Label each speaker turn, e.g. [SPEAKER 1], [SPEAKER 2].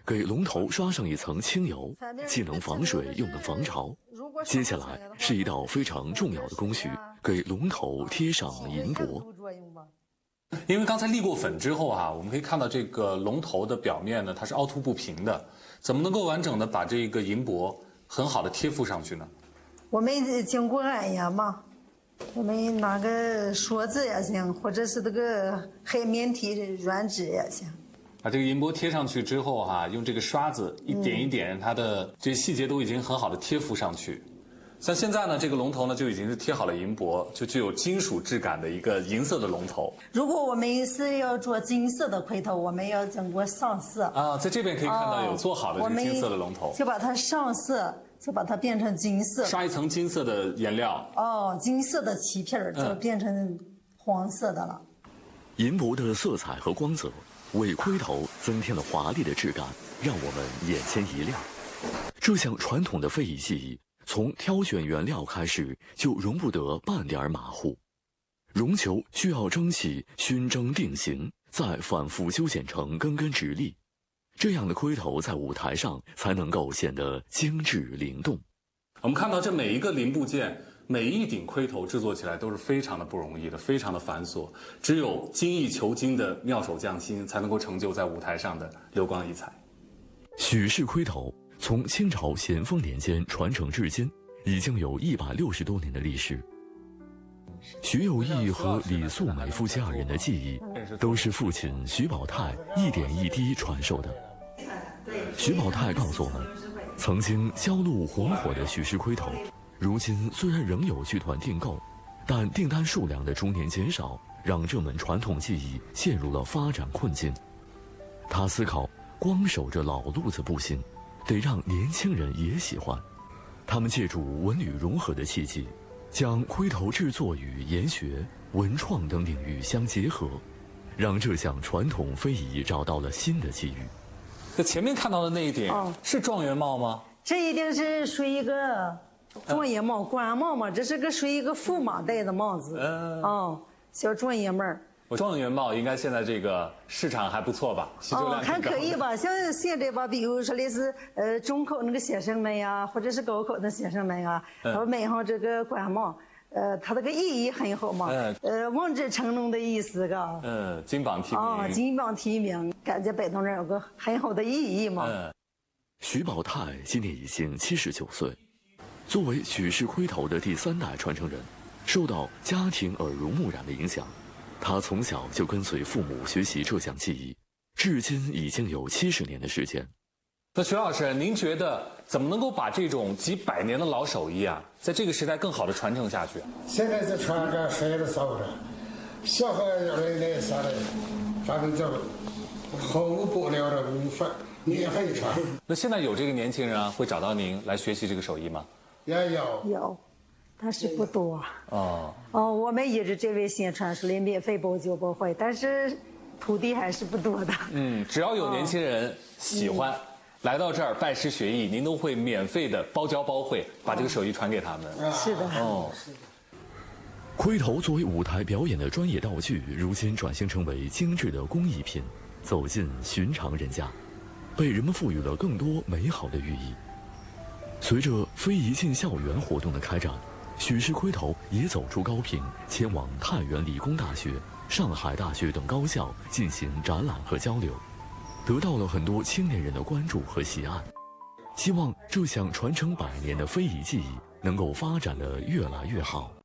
[SPEAKER 1] 给龙头刷上一层清油，既能防水又能防潮。接下来是一道非常重要的工序，给龙头贴上银箔。
[SPEAKER 2] 因为刚才沥过粉之后我们可以看到这个龙头的表面呢，它是凹凸不平的，怎么能够完整的把这个银箔很好的贴附上去呢？
[SPEAKER 3] 我们经过按压嘛，我们拿个刷子也行，或者是这个海绵体软纸也行。
[SPEAKER 2] 把这个银箔贴上去之后用这个刷子一点一点，它的这些细节都已经很好的贴附上去。像现在呢，这个龙头呢就已经是贴好了银箔，就具有金属质感的一个银色的龙头。
[SPEAKER 3] 如果我们是要做金色的盔头，我们要经过上色
[SPEAKER 2] 在这边可以看到有做好的这个金色的龙头，
[SPEAKER 3] 就把它上色，就把它变成金色，
[SPEAKER 2] 刷一层金色的颜料。
[SPEAKER 3] 金色的漆皮儿就变成黄色的了。
[SPEAKER 1] 银箔的色彩和光泽为盔头增添了华丽的质感，让我们眼前一亮。这项传统的非遗技艺，从挑选原料开始就容不得半点马虎。绒球需要蒸汽熏蒸定型，再反复修剪成根根直立，这样的盔头在舞台上才能够显得精致灵动。
[SPEAKER 2] 我们看到这每一个零部件，每一顶盔头制作起来都是非常的不容易的，非常的繁琐，只有精益求精的妙手匠心才能够成就在舞台上的流光溢彩。
[SPEAKER 1] 许氏盔头从清朝咸丰年间传承至今，已经有160多年的历史。徐有义和李素梅夫妻2人的技艺，都是父亲徐宝泰一点一滴传授的。徐宝泰告诉我们，曾经销路红火的许氏盔头，如今虽然仍有剧团订购，但订单数量的逐年减少，让这门传统技艺陷入了发展困境。他思考，光守着老路子不行，得让年轻人也喜欢。他们借助文旅融合的契机，将盔头制作与研学、文创等领域相结合，让这项传统非遗找到了新的机遇。
[SPEAKER 2] 这前面看到的那一顶是状元帽吗？
[SPEAKER 3] 这一定是属于一个状元帽、官帽嘛，这是个属于一个驸马戴的帽子。小状元帽。
[SPEAKER 2] 状元帽应该现在这个市场还不错吧？需求量
[SPEAKER 3] 还可以吧。像现在吧，比如说的是中考那个学生们呀，或者是高考的学生们啊，他们买上这个官帽，它这个意义很好嘛。望子成龙的意思嘎。
[SPEAKER 2] 金榜题名。
[SPEAKER 3] 金榜题名，感觉摆动人有个很好的意义嘛。
[SPEAKER 1] 徐宝泰今年已经79岁，作为许氏盔头的第3代传承人，受到家庭耳濡目染的影响。他从小就跟随父母学习这项技艺，至今已经有70年的时间。
[SPEAKER 2] 那徐老师，您觉得怎么能够把这种几百年的老手艺在这个时代更好的传承下去？
[SPEAKER 4] 现在这传着谁都少着，小孩儿来啥的，咱们这后不了的无法免费传。
[SPEAKER 2] 那现在有这个年轻人会找到您来学习这个手艺吗？
[SPEAKER 4] 也有。
[SPEAKER 3] 但是不多我们一直这位宣传说的免费包教包会，但是徒弟还是不多的。
[SPEAKER 2] 只要有年轻人喜欢来到这儿拜师学艺，您都会免费的包教包会，把这个手艺传给他们。
[SPEAKER 3] 是的。
[SPEAKER 1] 盔头作为舞台表演的专业道具，如今转型成为精致的工艺品，走进寻常人家，被人们赋予了更多美好的寓意。随着非遗进校园活动的开展，许氏盔头也走出高平，前往太原理工大学、上海大学等高校进行展览和交流，得到了很多青年人的关注和喜爱。希望这项传承100年的非遗技艺能够发展得越来越好。